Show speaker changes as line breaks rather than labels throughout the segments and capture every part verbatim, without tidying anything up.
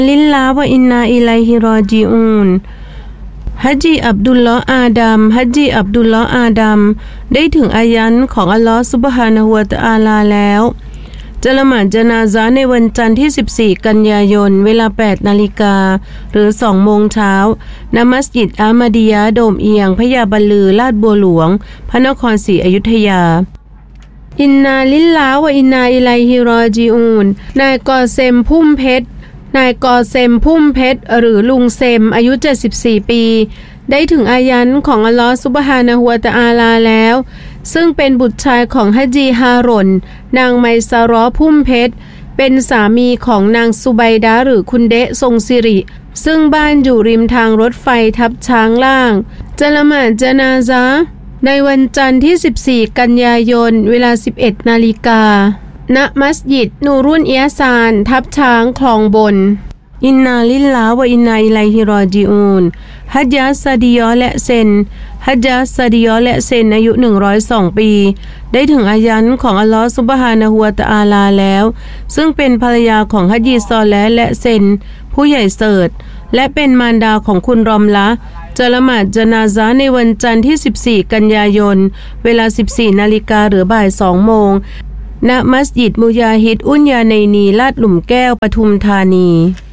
ลิลลาฮ์วะอินนาอิลัยฮิรอญิอูนฮัจญีอับดุลลอฮ์อาดัมฮัจญีอับดุลลอฮ์อาดัมได้ถึงอายันของอัลลอฮ์ซุบฮานะฮูวะตะอาลาแล้วจะละหมาดญะนาซะห์ในวันจันทร์ที่สิบสี่กันยายนเวลา แปดนาฬิกาหรือ สองโมงเช้าณมัสยิดอามาดียะห์โดมเอียงพญาบัลลือลาดบัวหลวงพระนครศรีอยุธยาอินนาลิลลาฮ์วะอินนาอิลัยฮิรอญิอูนนายกอเซมพุ่มเพชรนายกอเซมพุ่มเพชรหรือลุงเซมอายุเจ็ดสิบสี่ปีได้ถึงอายันของอัลลอฮฺซุบฮานะฮูวะตะอาลาแล้วซึ่งเป็นบุตรชายของฮัจญีฮารอนนางไมซารอพุ่มเพชรเป็นสามีของนางซุไบดะหรือคุณเดะทรงสิริซึ่งบ้านอยู่ริมทางรถไฟทับช้างล่างจะละหมาดญะนาซะห์ในวันจันทร์ที่สิบสี่กันยายนเวลา สิบเอ็ดนาฬิกาณมัสยิดนูรุนเอียซานทับช้างคลองบนอินนาลิลลาฮ์วะอินนาอิลัยฮิรอญิอูนฮัจญะซะดียอและเซนฮัจญะซะดียอและเซนอายุหนึ่งร้อยสองปีได้ถึงอายันของอัลลอฮฺซุบฮานะฮูวะตะอาลาแล้วซึ่งเป็นภรรยาของฮัจญีซอเลห์และเซนผู้ใหญ่เสิร์ชและเป็นมารดาของคุณรอมละจะละหมาดญะนาซะห์ในวันจันทร์ที่สิบสี่กันยายนเวลา สิบสี่นาฬิกาหรือบ่ายสองโมงณมัสยิดมุญาฮิดอุนยาเนนีลาดหลุมแก้วปทุมธานี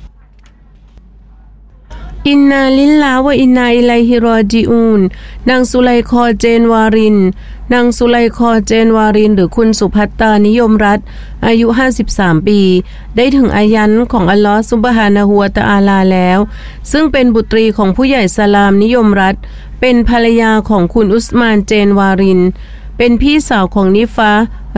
อินนาลิลลาฮ์วะอินนาอิลัยฮิรอญิอูนนางสุไลคอเจนวารินนางสุไลคอเจนวารินหรือคุณสุภัตตานิยมรัตน์อายุห้าสิบสามปีได้ถึงอายันของอัลลอฮฺซุบฮานะฮูวะตะอาลาแล้วซึ่งเป็นบุตรีของผู้ใหญ่สลามนิยมรัตน์เป็นภรรยาของคุณอุสมานเจนวารินเป็นพี่สาวของนิฟะ